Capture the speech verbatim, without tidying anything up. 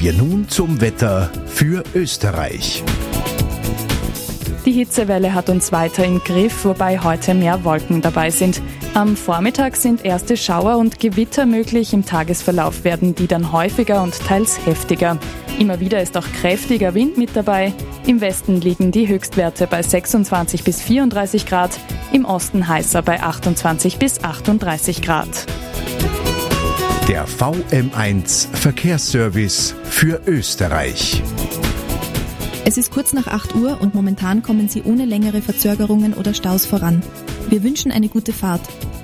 Wir nun zum Wetter für Österreich. Die Hitzewelle hat uns weiter im Griff, wobei heute mehr Wolken dabei sind. Am Vormittag sind erste Schauer und Gewitter möglich, im Tagesverlauf werden die dann häufiger und teils heftiger. Immer wieder ist auch kräftiger Wind mit dabei. Im Westen liegen die Höchstwerte bei sechsundzwanzig bis vierunddreißig Grad, im Osten heißer bei achtundzwanzig bis achtunddreißig Grad. Der V M eins Verkehrsservice für Österreich. Es ist kurz nach acht Uhr und momentan kommen Sie ohne längere Verzögerungen oder Staus voran. Wir wünschen eine gute Fahrt.